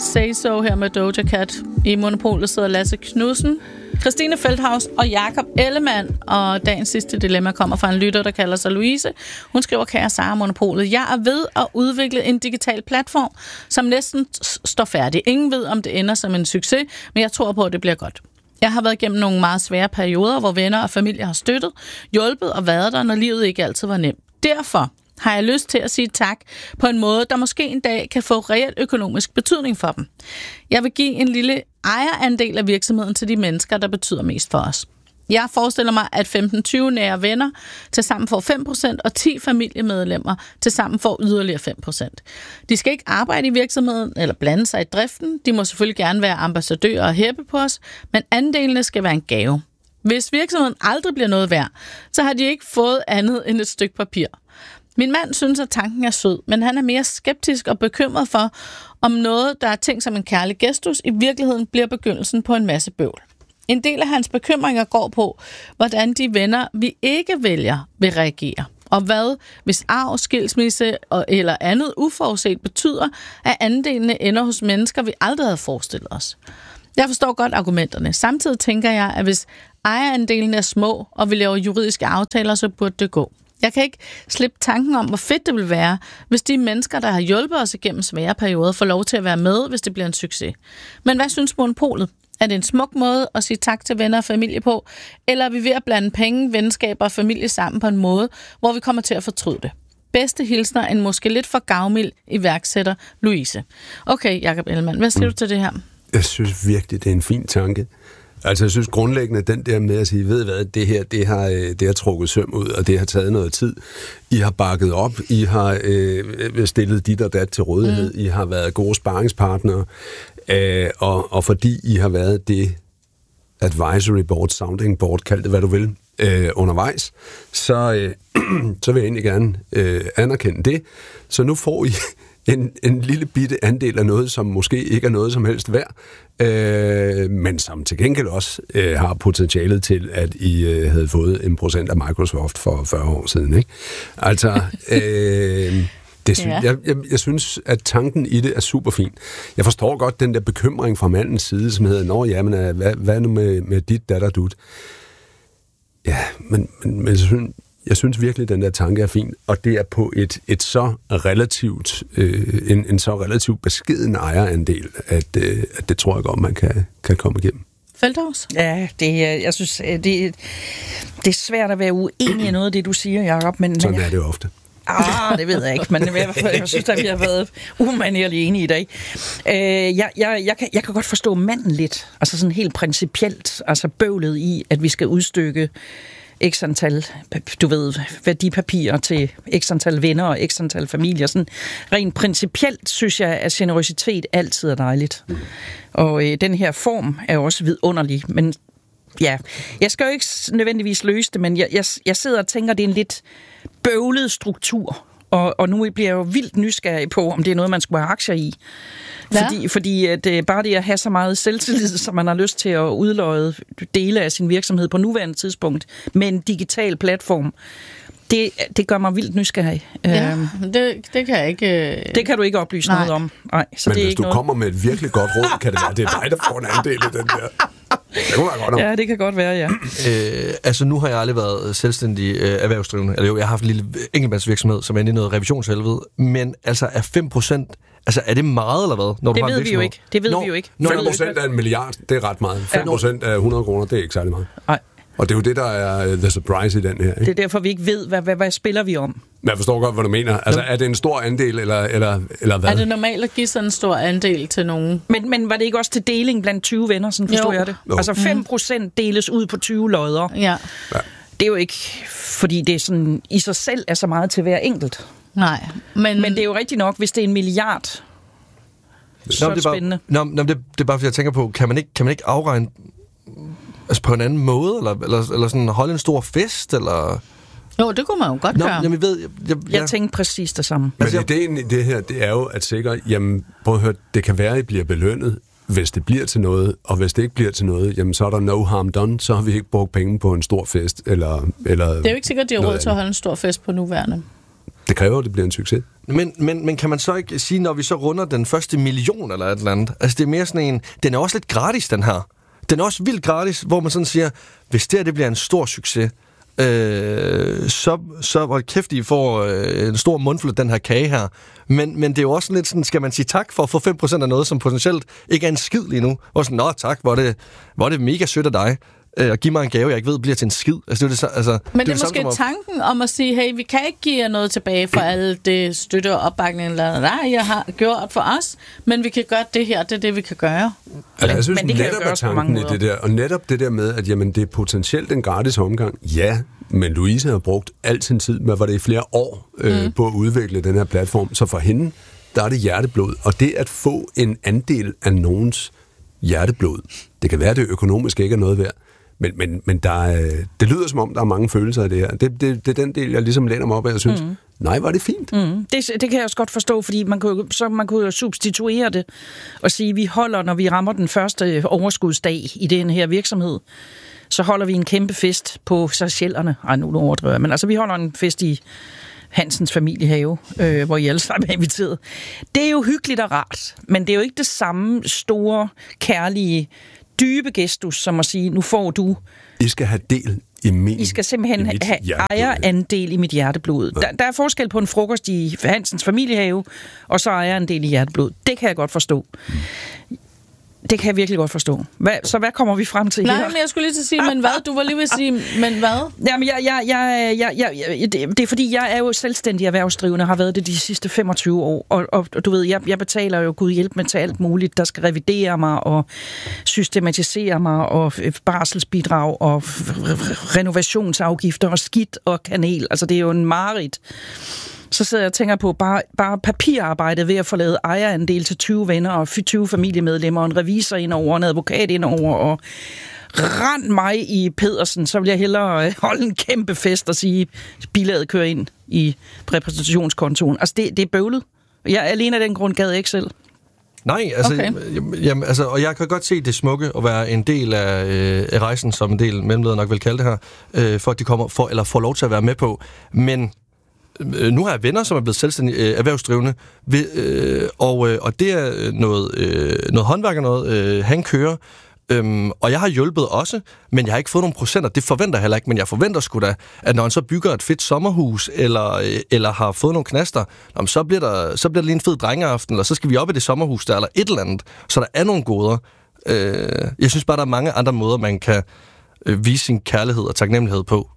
Say So her med Doja Cat. I Monopolet sidder Lasse Knudsen, Christine Feldhaus og Jakob Ellemann. Og dagens sidste dilemma kommer fra en lytter, der kalder sig Louise. Hun skriver, kære Sara Monopolet, jeg er ved at udvikle en digital platform, som næsten står færdig. Ingen ved, om det ender som en succes, men jeg tror på, at det bliver godt. Jeg har været igennem nogle meget svære perioder, hvor venner og familie har støttet, hjulpet og været der, når livet ikke altid var nemt. Derfor har jeg lyst til at sige tak på en måde, der måske en dag kan få reelt økonomisk betydning for dem. Jeg vil give en lille ejerandel af virksomheden til de mennesker, der betyder mest for os. Jeg forestiller mig, at 15-20 nære venner til sammen får 5%, og 10 familiemedlemmer til sammen får yderligere 5%. De skal ikke arbejde i virksomheden eller blande sig i driften. De må selvfølgelig gerne være ambassadører og hæppe på os, men andelene skal være en gave. Hvis virksomheden aldrig bliver noget værd, så har de ikke fået andet end et stykke papir. Min mand synes, at tanken er sød, men han er mere skeptisk og bekymret for, om noget, der er tænkt som en kærlig gestus, i virkeligheden bliver begyndelsen på en masse bøvl. En del af hans bekymringer går på, hvordan de venner, vi ikke vælger, vil reagere. Og hvad, hvis arv, skilsmisse eller andet uforudset betyder, at andelene ender hos mennesker, vi aldrig havde forestillet os. Jeg forstår godt argumenterne. Samtidig tænker jeg, at hvis ejerandelen er små, og vi laver juridiske aftaler, så burde det gå. Jeg kan ikke slippe tanken om, hvor fedt det vil være, hvis de mennesker, der har hjulpet os igennem svære perioder, får lov til at være med, hvis det bliver en succes. Men hvad synes Monopolet? Er det en smuk måde at sige tak til venner og familie på, eller er vi ved at blande penge, venskaber og familie sammen på en måde, hvor vi kommer til at fortryde det? Bedste hilsner en måske lidt for gavmild iværksætter Louise. Okay, Jakob Ellemann, hvad siger du til det her? Jeg synes virkelig, det er en fin tanke. Altså, jeg synes grundlæggende, den der med at sige, ved hvad, det her, det har trukket søm ud, og det har taget noget tid. I har bakket op, I har stillet dit og dat til rådighed, I har været gode sparringspartnere, og fordi I har været det advisory board, sounding board, kald det hvad du vil, undervejs, så vil jeg egentlig gerne anerkende det. Så nu får I en lille bitte andel af noget, som måske ikke er noget som helst værd, men som til gengæld også har potentialet til, at I havde fået 1% af Microsoft for 40 år siden. Ikke? Altså, jeg synes, at tanken i det er super fin. Jeg forstår godt den der bekymring fra mandens side, som hedder, nå ja, men hvad nu med dit datter dut? Ja, men jeg synes virkelig, at den der tanke er fin, og det er på et så relativt, en så relativt beskeden ejerandel, at det tror jeg godt, man kan komme igennem. Feldhaus? Ja, jeg synes, det er svært at være uenig i noget af det, du siger, Jacob. Sådan er det jo ofte. Det ved jeg ikke, men i hvert fald, jeg synes, at vi har været umanerligt enige i dag. Jeg kan godt forstå manden lidt, altså sådan helt principielt, altså bøvlet i, at vi skal udstykke x antal, du ved, værdipapirer til x antal venner og x antal familier. Sådan rent principielt synes jeg, at generøsitet altid er dejligt. Og den her form er også vidunderlig, men ja, jeg skal jo ikke nødvendigvis løse det, men jeg sidder og tænker, at det er en lidt bøvlet struktur. Og nu bliver jeg jo vildt nysgerrig på, om det er noget, man skulle have aktier i. Fordi det bare det at have så meget selvtillid, som man har lyst til at udløje dele af sin virksomhed på nuværende tidspunkt med en digital platform, det gør mig vildt nysgerrig. Ja, det kan jeg ikke... Det kan du ikke oplyse noget om. Nej, så men det er hvis ikke du kommer med et virkelig godt råd, kan det være, det er dig, der får en andel i den der. Det kunne være godt om. Ja, det kan godt være, ja. Altså, nu har jeg aldrig været selvstændig erhvervsdrivende. Eller jo, jeg har haft en lille enkeltmandsvirksomhed, som er inde i noget revisionshelvede. Men altså, er 5%... Altså, er det meget, eller hvad? Når det ved vi jo ikke. Det ved vi jo ikke. 5% af en milliard, det er ret meget. 5% af 100 kroner, det er ikke særlig meget. Nej. Og det er jo det, der er the surprise i den her. Ikke? Det er derfor, vi ikke ved, hvad spiller vi om. Men jeg forstår godt, hvad du mener. Altså, er det en stor andel, eller hvad? Er det normalt at give sådan en stor andel til nogen? Men var det ikke også til deling blandt 20 venner, sådan forstår jeg det? Jo. Altså 5% deles ud på 20 lodder. Ja. Det er jo ikke, fordi det sådan, i sig selv er så meget til hver enkelt. Nej. Men det er jo rigtigt nok, hvis det er 1 milliard. Så er det spændende. Det er bare, fordi jeg tænker på, kan man ikke afregne altså på en anden måde, eller sådan holde en stor fest, eller... Jo, det kunne man jo godt gøre. Jamen, jeg tænkte præcis det samme. Men ideen i det her, det er jo at sikre, jamen, prøv at høre, det kan være, at I bliver belønnet, hvis det bliver til noget, og hvis det ikke bliver til noget, jamen, så er der no harm done, så har vi ikke brugt penge på en stor fest, eller det er jo ikke sikkert, at de har råd til at holde en stor fest på nuværende. Det kræver, at det bliver en succes. Men kan man så ikke sige, når vi så runder den første million eller et eller andet, altså det er mere sådan en, den er også lidt gratis, den her. Den er også vildt gratis, hvor man sådan siger, hvis det bliver en stor succes, så hvor kæft, I får en stor mundfuld af den her kage her. Men det er jo også lidt sådan, skal man sige tak for at få 5% af noget, som potentielt ikke er en skid lige nu. Og sådan, nå tak, hvor er det mega sødt af dig. Og give mig en gave, jeg ikke ved, bliver til en skid. Altså, men det er måske tanken om at sige, hey, vi kan ikke give jer noget tilbage for alle det støtte og opbakning, jeg har gjort for os, men vi kan gøre det her, det er det, vi kan gøre. Altså, jeg synes netop er tanken i det der, og netop det der med, at jamen, det er potentielt en gratis omgang. Ja, men Louise har brugt al sin tid, hvad var det i flere år, på at udvikle den her platform, så for hende, der er det hjerteblod, og det at få en andel af nogens hjerteblod, det kan være, at det økonomisk ikke er noget værd, men det lyder som om, der er mange følelser af det her. Det er den del, jeg ligesom læner mig op af, og synes, nej, var det fint. Det kan jeg også godt forstå, fordi man kunne jo substituere det og sige, at vi holder, når vi rammer den første overskudsdag i den her virksomhed, så holder vi en kæmpe fest på Seychellerne. Nu overdriver jeg, men altså vi holder en fest i Hansens familiehave, hvor I alle sammen er inviteret. Det er jo hyggeligt og rart, men det er jo ikke det samme store, kærlige, dybe gestus, som at sige, nu får du... I skal have del i min... I skal simpelthen have ejerandel i mit hjerteblod. Ja. Der er forskel på en frokost i Hansens familiehave, og så ejerandel i hjerteblod. Det kan jeg godt forstå. Det kan jeg virkelig godt forstå. Så hvad kommer vi frem til her? Nej, men jeg skulle lige til at sige, men hvad? Du var lige ved at sige, men hvad? Jamen, det er fordi, jeg er jo selvstændig erhvervsdrivende, har været det de sidste 25 år, og du ved, jeg betaler jo Gud hjælp med til alt muligt, der skal revidere mig og systematisere mig, og barselsbidrag og renovationsafgifter og skidt og kanel. Altså, det er jo en mareridt. Så sidder jeg og tænker på bare papirarbejdet ved at få lavet ejerandel til 20 venner og 20 familiemedlemmer og en revisor indover og en advokat indover og rend mig i Pedersen, så vil jeg hellere holde en kæmpe fest og sige, bilaget kører ind i repræsentationskontoen. Altså det er bøvlet. Jeg alene af den grund gad jeg ikke selv. Nej, altså, okay. Jamen, altså, og jeg kan godt se det smukke at være en del af rejsen, som en del mellemledere nok vil kalde det her, for at de kommer eller får lov til at være med på. Men nu har jeg venner, som er blevet selvstændige erhvervsdrivende, og det er noget håndværk og noget, han kører. Og jeg har hjulpet også, men jeg har ikke fået nogle procenter. Det forventer jeg heller ikke, men jeg forventer sgu da, at når han så bygger et fedt sommerhus, eller har fået nogle knaster, så bliver det lige en fed drengeaften, eller så skal vi op i det sommerhus der, eller et eller andet. Så der er nogle goder. Jeg synes bare, der er mange andre måder, man kan vise sin kærlighed og taknemmelighed på.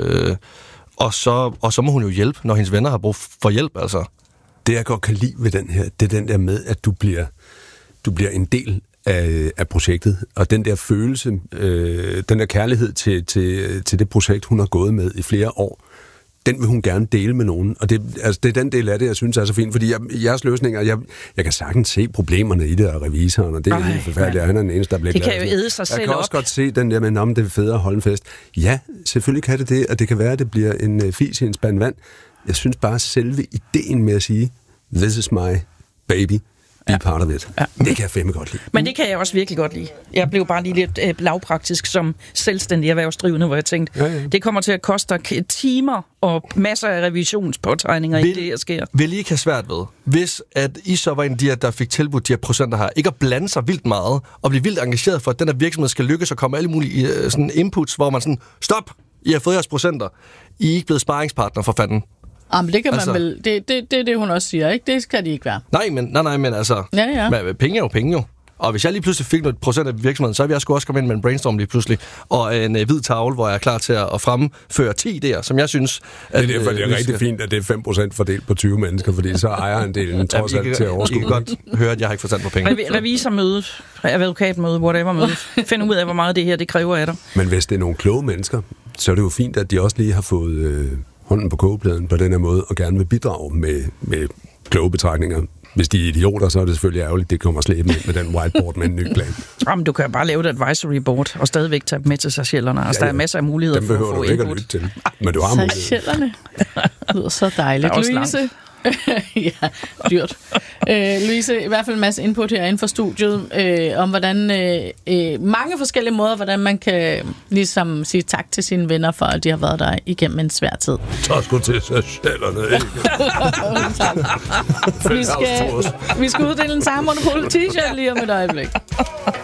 Og så må hun jo hjælpe, når hendes venner har brug for hjælp, altså. Det, jeg godt kan lide ved den her, det er den der med, at du bliver en del af projektet, og den der følelse, den der kærlighed til det projekt, hun har gået med i flere år, den vil hun gerne dele med nogen. Og det er den del af det, jeg synes er så fint, fordi jeres løsninger, jeg kan sagtens se problemerne i det, og revisoren, og det er helt forfærdeligt, og han er den eneste, der bliver glad. Det kan jo æde sig selv op. Jeg kan også godt se den der med, om det er federe at holde en fest. Ja, selvfølgelig kan det, og det kan være, at det bliver en fis i en spand vand. Jeg synes bare, selve ideen med at sige, this is my baby, be part of it. Ja. Det kan jeg fandme godt lide. Men det kan jeg også virkelig godt lide. Jeg blev bare lige lidt lavpraktisk som selvstændig erhvervsdrivende, hvor jeg tænkte, det kommer til at koste timer og masser af revisionspåtegninger i det, der sker. Vil I ikke have svært ved, hvis at I så var en af de, der fik tilbudt de her procenter her, ikke at blande sig vildt meget, og blive vildt engageret for, at den her virksomhed skal lykkes, og komme alle mulige sådan inputs, hvor man sådan, stop, I har fået jeres procenter. I er ikke blevet sparringspartner for fanden. Jamen, det kan man vel... Det er det, hun også siger, ikke? Det skal de ikke være. Nej, men altså... Ja. Penge er jo penge, jo. Og hvis jeg lige pludselig fik noget procent af virksomheden, så ville jeg sgu også komme ind med en brainstorm lige pludselig, og en hvid tavle, hvor jeg er klar til at fremføre 10 idéer, som jeg synes... Det er derfor, det er rigtig fint, at det er 5% fordelt på 20 mennesker, fordi så ejer en del trods alt til at overskue. I kan godt høre, at jeg har ikke forstand på penge. Revisormødet, advokatmødet, whatever-mødet. Find ud af, hvor meget det her det kræver af dig. Men hvis det er nogle kloge mennesker, så er det jo fint, at de også lige har fået... hånden på kogepladen på den her måde, og gerne vil bidrage med kloge betragtninger. Hvis de er idioter, så er det selvfølgelig ærgerligt, det kommer slæbende med den whiteboard med en ny plan. Jamen, du kan bare lave et advisory board, og stadigvæk tage dem med til Seychellerne. Altså, der er masser af muligheder for at få input. Dem behøver du ikke at lytte til. Men du har mulighed. Seychellerne. Det lyder så dejligt, Louise. Ja, dyrt. Louise, i hvert fald en masse input herinde fra studiet om, hvordan mange forskellige måder, hvordan man kan ligesom sige tak til sine venner for, at de har været der igennem en svær tid. Tak sgu til Seychellerne, ikke? Vi skal uddele en Sara Monopol t-shirt lige om et øjeblik.